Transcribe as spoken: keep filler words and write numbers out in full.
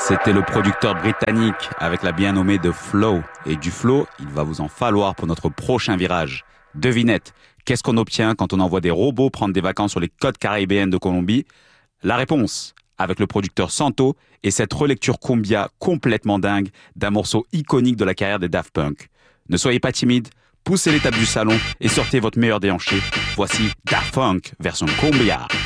C'était le producteur britannique avec la bien nommée de Flow. Et du flow, il va vous en falloir pour notre prochain virage. Devinette, qu'est-ce qu'on obtient quand on envoie des robots prendre des vacances sur les côtes caribéennes de Colombie? La réponse, avec le producteur Santo et cette relecture cumbia complètement dingue d'un morceau iconique de la carrière des Daft Punk. Ne soyez pas timide, poussez les tables du salon et sortez votre meilleur déhanché. Voici Daft Punk version cumbia.